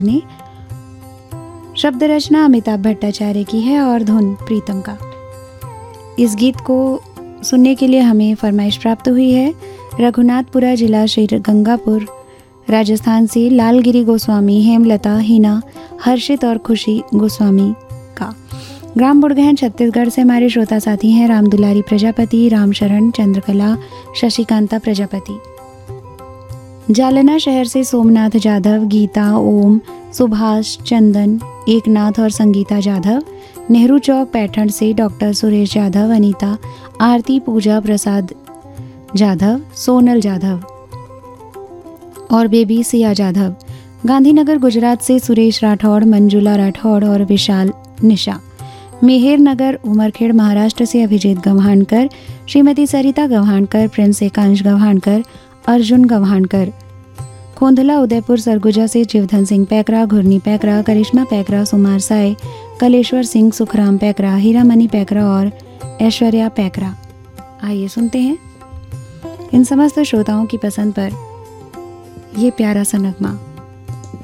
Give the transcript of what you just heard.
ने शब्द रचना अमिताभ भट्टाचार्य की है और धुन प्रीतम का। इस गीत को सुनने के लिए हमें फरमाइश प्राप्त हुई है रघुनाथपुरा जिला श्री गंगापुर राजस्थान से लालगिरी गोस्वामी, हेमलता, हिना, हर्षित और खुशी गोस्वामी का। ग्राम बुड़गहन छत्तीसगढ़ से हमारे श्रोता साथी हैं रामदुलारी प्रजापति, रामशरण, चंद्रकला, शशिकांता प्रजापति। जालना शहर से सोमनाथ जाधव, गीता, ओम, सुभाष, चंदन, एकनाथ और संगीता जाधव। नेहरू चौक पैठण से डॉक्टर सुरेश जाधव, अनीता, आरती, पूजा, प्रसाद जाधव, सोनल जाधव और बेबी सिया जाधव। गांधीनगर गुजरात से सुरेश राठौड़, मंजुला राठौड़ और विशाल निशा। मेहर नगर उमरखेड़ महाराष्ट्र से अभिजीत गव्हाणकर, श्रीमती सरिता गव्हाणकर, प्रिंस एकांश गव्हाणकर, अर्जुन गव्हाणकर। खोंधला उदयपुर सरगुजा से जीवधन सिंह पैकरा, घुरनी पैकरा, करिश्मा पैकरा, सुमार साय, कलेश्वर सिंह, सुखराम पैकरा, हीरामणि पैकरा और ऐश्वर्या पैकरा। आइए सुनते हैं इन समस्त श्रोताओं की पसंद पर ये प्यारा सा नगमा।